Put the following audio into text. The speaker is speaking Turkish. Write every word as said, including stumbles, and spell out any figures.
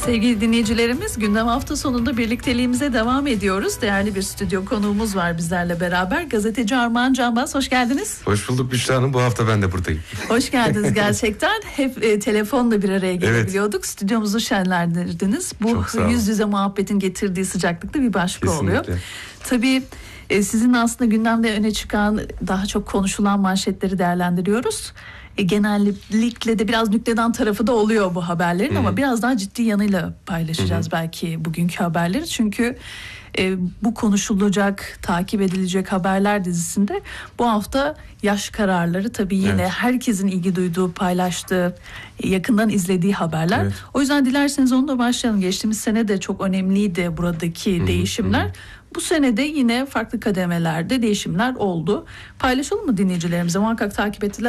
Sevgili dinleyicilerimiz, gündem hafta sonunda birlikteliğimize devam ediyoruz. Değerli bir stüdyo konuğumuz var bizlerle beraber. Gazeteci Armağan Canbaz, hoş geldiniz. Hoş bulduk Büşra Hanım, bu hafta ben de buradayım. Hoş geldiniz gerçekten. Hep e, telefonla bir araya gelebiliyorduk. Evet. Stüdyomuzu şenlendirdiniz. Bu yüz yüze muhabbetin getirdiği sıcaklıkta bir başka Kesinlikle oluyor. Tabii e, sizin aslında gündemde öne çıkan, daha çok konuşulan manşetleri değerlendiriyoruz. E, genellikle de biraz nüktedan tarafı da oluyor bu haberlerin, Hı-hı. ama biraz daha ciddi yanıyla paylaşacağız Hı-hı. belki bugünkü haberleri. Çünkü e, bu konuşulacak, takip edilecek haberler dizisinde bu hafta yaş kararları tabii yine evet. herkesin ilgi duyduğu, paylaştığı, yakından izlediği haberler. Evet. O yüzden dilerseniz onunla başlayalım. Geçtiğimiz sene de çok önemliydi buradaki Hı-hı. değişimler. Hı-hı. Bu senede yine farklı kademelerde değişimler oldu. Paylaşalım mı dinleyicilerimize? Muhakkak takip ettiler.